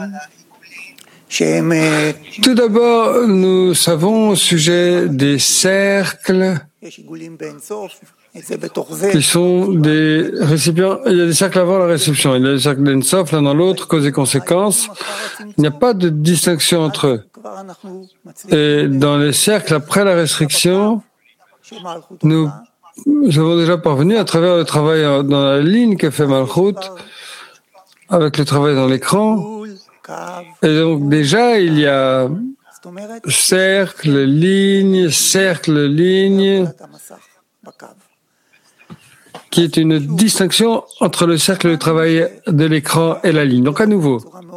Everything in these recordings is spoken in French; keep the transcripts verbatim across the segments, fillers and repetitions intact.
Tout d'abord, nous savons au sujet des cercles qui sont des récipients. Il y a des cercles avant la réception, il y a des cercles d'Ensof, l'un dans l'autre, cause et conséquence. Il n'y a pas de distinction entre eux. Et dans les cercles après la restriction, nous, nous avons déjà parvenu à travers le travail dans la ligne que fait Malchut, avec le travail dans l'écran. Et donc déjà, il y a cercle, ligne, cercle, ligne, qui est une distinction entre le cercle de travail de l'écran et la ligne. Donc à nouveau,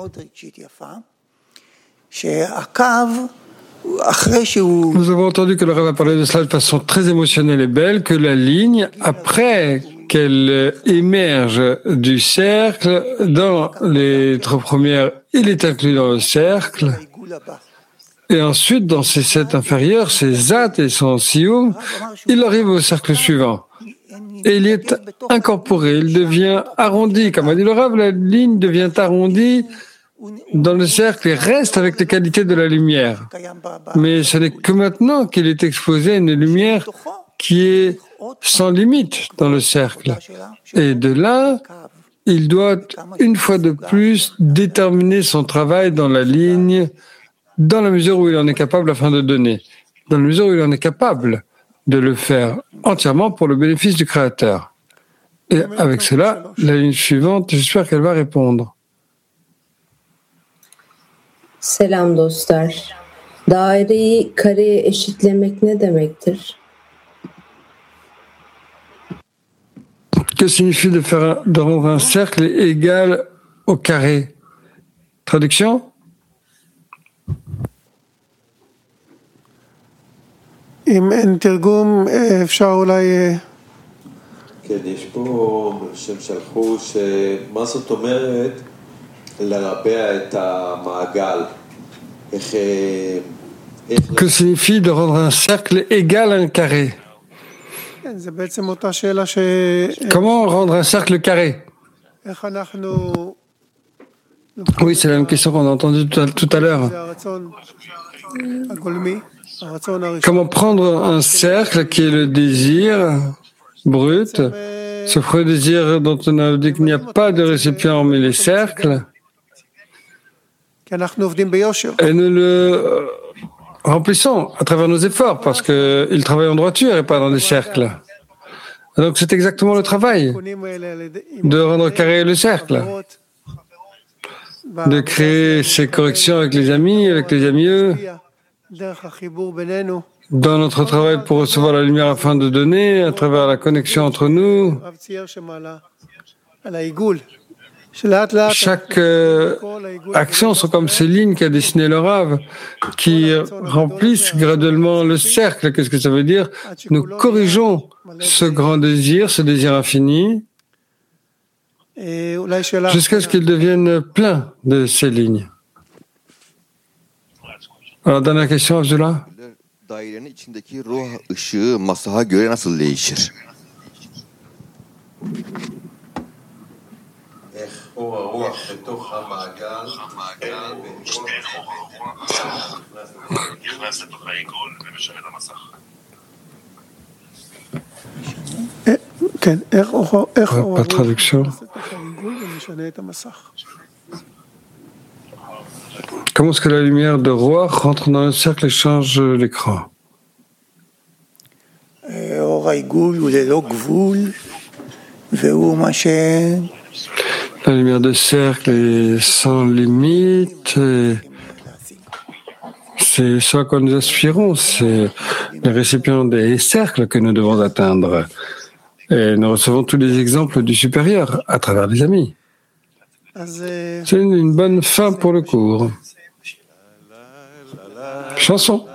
nous avons entendu que le Rav a parlé de cela de façon très émotionnelle et belle, que la ligne, après qu'elle émerge du cercle, dans les trois premières, il est inclus dans le cercle, et ensuite, dans ses sept inférieurs, ses zat et son sioum, il arrive au cercle suivant. Et il est incorporé, il devient arrondi. Comme a dit le Rav, la ligne devient arrondie dans le cercle et reste avec les qualités de la lumière. Mais ce n'est que maintenant qu'il est exposé à une lumière qui est sans limite dans le cercle. Et de là, il doit, une fois de plus, déterminer son travail dans la ligne, dans la mesure où il en est capable afin de donner. Dans la mesure où il en est capable de le faire entièrement pour le bénéfice du Créateur. Et avec cela, la ligne suivante, j'espère qu'elle va répondre. Selam dostlar. Daireyi kareye eşitlemek ne demektir? Que signifie de faire de rendre un cercle égal au carré? Traduction? אם אין תרגום, אפשר אולי... כן, יש פה שהם שלחו שמה זאת אומרת לרבע את המעגל. איך... Que signifie de rendre un cercle égal à un carré? כן, זה בעצם אותה שאלה ש... Comment rendre un cercle carré? איך אנחנו... Oui, c'est la même question qu'on a entendue tout à, tout à l'heure. זה הרצון הגולמי. Comment prendre un cercle qui est le désir brut, ce premier désir dont on a dit qu'il n'y a pas de récipient mais les cercles, et nous le remplissons à travers nos efforts parce qu'il travaille en droiture et pas dans des cercles. Donc c'est exactement le travail de rendre carré le cercle, de créer ces corrections avec les amis, avec les amis. Dans notre travail pour recevoir la lumière afin de donner, à travers la connexion entre nous, chaque euh, action sont comme ces lignes qu'a dessiné le Rav, qui remplissent graduellement le cercle. Qu'est-ce que ça veut dire? Nous corrigeons ce grand désir, ce désir infini, jusqu'à ce qu'il devienne plein de ces lignes. Alors, dernière question, Abdullah. Dairenin içindeki ruh ışığı masaha göre nasıl değişir? Pas de traduction. Comment est-ce que la lumière de roi rentre dans le cercle et change l'écran? La lumière de cercle est sans limite. C'est ce à quoi nous aspirons. C'est les récipients des cercles que nous devons atteindre. Et nous recevons tous les exemples du supérieur à travers les amis. C'est une bonne fin pour le cours. Chanson.